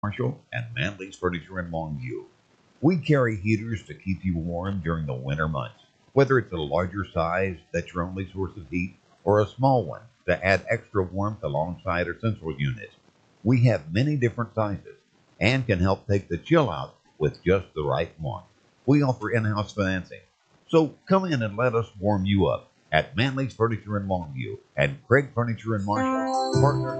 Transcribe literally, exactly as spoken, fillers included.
Marshall and Manley's Furniture in Longview. We carry heaters to keep you warm during the winter months, whether it's a larger size that's your only source of heat or a small one to add extra warmth alongside our central unit. We have many different sizes and can help take the chill out with just the right one. We offer in-house financing, so come in and let us warm you up at Manley's Furniture in Longview and Craig Furniture in Marshall, partners